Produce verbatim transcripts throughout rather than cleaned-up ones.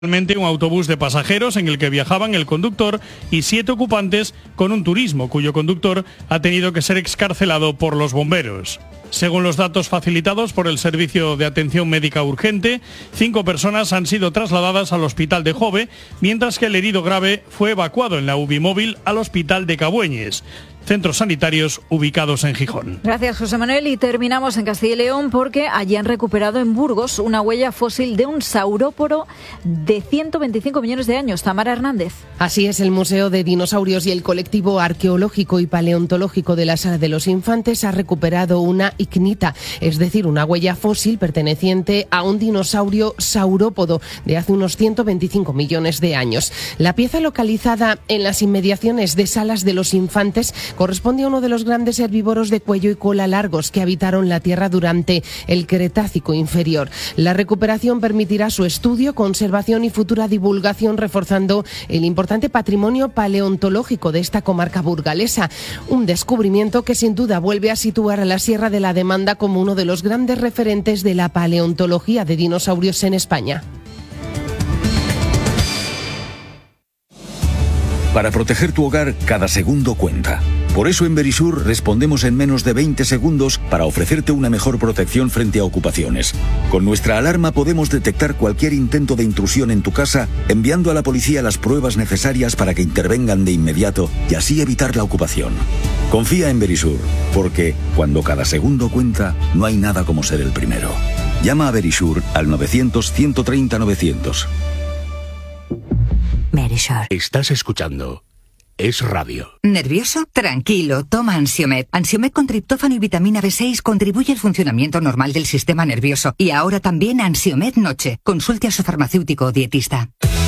Un autobús de pasajeros en el que viajaban el conductor y siete ocupantes con un turismo cuyo conductor ha tenido que ser excarcelado por los bomberos. Según los datos facilitados por el Servicio de Atención Médica Urgente, cinco personas han sido trasladadas al hospital de Jove, mientras que el herido grave fue evacuado en la U B I móvil al hospital de Cabueñes, centros sanitarios ubicados en Gijón. Gracias, José Manuel. Y terminamos en Castilla y León porque allí han recuperado en Burgos una huella fósil de un sauróporo de ciento veinticinco millones de años. Tamara Hernández. Así es, el Museo de Dinosaurios y el Colectivo Arqueológico y Paleontológico de la Sala de los Infantes ha recuperado una icnita, es decir, una huella fósil perteneciente a un dinosaurio saurópodo de hace unos ciento veinticinco millones de años. La pieza, localizada en las inmediaciones de Salas de los Infantes, corresponde a uno de los grandes herbívoros de cuello y cola largos que habitaron la Tierra durante el Cretácico inferior. La recuperación permitirá su estudio, conservación y futura divulgación, reforzando el importante patrimonio paleontológico de esta comarca burgalesa. Un descubrimiento que sin duda vuelve a situar a la Sierra de la Demanda como uno de los grandes referentes de la paleontología de dinosaurios en España. Para proteger tu hogar, cada segundo cuenta. Por eso en Verisur respondemos en menos de veinte segundos para ofrecerte una mejor protección frente a ocupaciones. Con nuestra alarma podemos detectar cualquier intento de intrusión en tu casa, enviando a la policía las pruebas necesarias para que intervengan de inmediato y así evitar la ocupación. Confía en Verisur, porque cuando cada segundo cuenta, no hay nada como ser el primero. Llama a Verisur al novecientos, ciento treinta, novecientos. Verisur. Estás escuchando Es Radio. ¿Nervioso? Tranquilo, toma Ansiomed. Ansiomed con triptófano y vitamina B seis contribuye al funcionamiento normal del sistema nervioso. Y ahora también Ansiomed Noche. Consulte a su farmacéutico o dietista.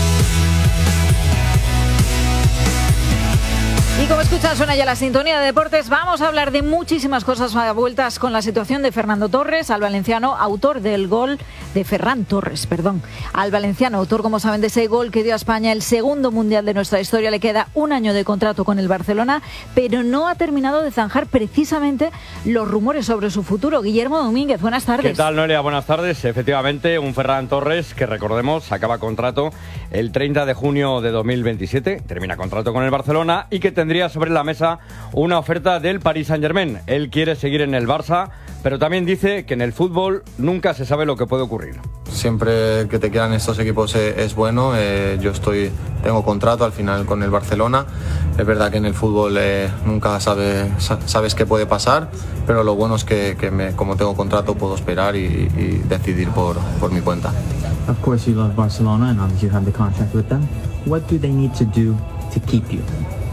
Y como escuchas, suena ya la sintonía de deportes. Vamos a hablar de muchísimas cosas a vueltas con la situación de Fernando Torres, al valenciano, autor del gol de Ferran Torres, perdón. Al valenciano, autor, como saben, de ese gol que dio a España el segundo mundial de nuestra historia. Le queda un año de contrato con el Barcelona, pero no ha terminado de zanjar precisamente los rumores sobre su futuro. Guillermo Domínguez, buenas tardes. ¿Qué tal, Noelia? Buenas tardes. Efectivamente, un Ferran Torres que, recordemos, acaba contrato el treinta de junio de dos mil veintisiete, termina contrato con el Barcelona y que tendría sobre la mesa una oferta del Paris Saint-Germain. Él quiere seguir en el Barça, pero también dice que en el fútbol nunca se sabe lo que puede ocurrir. Siempre que te quieran estos equipos es, es bueno. Eh, yo estoy, tengo contrato al final con el Barcelona. Es verdad que en el fútbol eh, nunca sabe, sabes qué puede pasar, pero lo bueno es que, que me, como tengo contrato puedo esperar y, y decidir por, por mi cuenta. Of course you love Barcelona and obviously you have the contract with them. What do they need to do to keep you?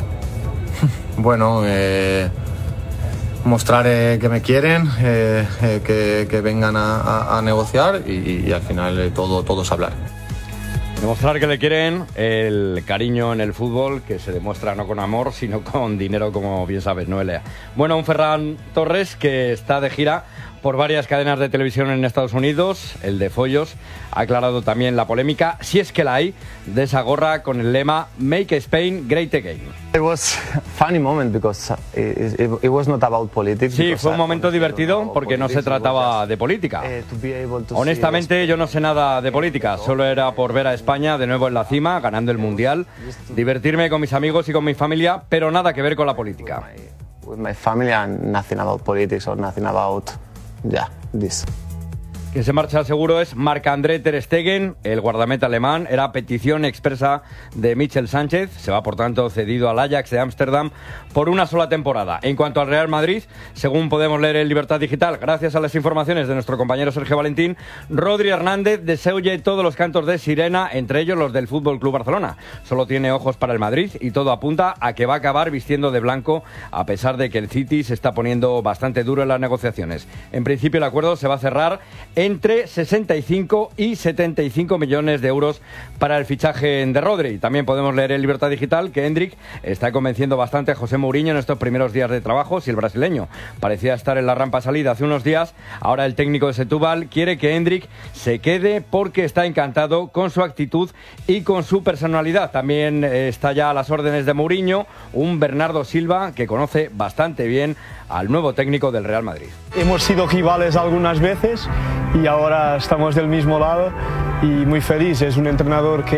Bueno, eh, mostrar eh, que me quieren, eh, eh, que, que vengan a, a, a negociar y, y al final eh, todo, todo es hablar. Demostrar que le quieren, el cariño en el fútbol, que se demuestra no con amor, sino con dinero, como bien sabes, Noelia. Bueno, un Ferran Torres que está de gira por varias cadenas de televisión en Estados Unidos. El de Follos ha aclarado también la polémica, si es que la hay, de esa gorra con el lema Make Spain Great Again. It was a funny moment because it, it, it was not about politics. Sí, fue un momento divertido porque no se trataba de política. Honestamente, yo no sé nada de política, solo era por ver a España de nuevo en la cima, ganando el Mundial, divertirme con mis amigos y con mi familia, pero nada que ver con la política. With my family and nothing about politics or nothing about yeah, this. Quien se marcha seguro es Marc-André ter Stegen, el guardameta alemán. Era petición expresa de Michel Sánchez. Se va, por tanto, cedido al Ajax de Ámsterdam por una sola temporada. En cuanto al Real Madrid, según podemos leer en Libertad Digital, gracias a las informaciones de nuestro compañero Sergio Valentín, Rodri Hernández desoye todos los cantos de sirena, entre ellos los del F C Barcelona. Solo tiene ojos para el Madrid y todo apunta a que va a acabar vistiendo de blanco, a pesar de que el City se está poniendo bastante duro en las negociaciones. En principio, el acuerdo se va a cerrar entre sesenta y cinco y setenta y cinco millones de euros para el fichaje de Rodri. También podemos leer en Libertad Digital que Hendrik está convenciendo bastante a José Mourinho en estos primeros días de trabajo. Si el brasileño parecía estar en la rampa salida hace unos días, ahora el técnico de Setúbal quiere que Hendrik se quede porque está encantado con su actitud y con su personalidad. También está ya a las órdenes de Mourinho un Bernardo Silva que conoce bastante bien al nuevo técnico del Real Madrid. Hemos sido rivales algunas veces y ahora estamos del mismo lado y muy feliz. Es un entrenador que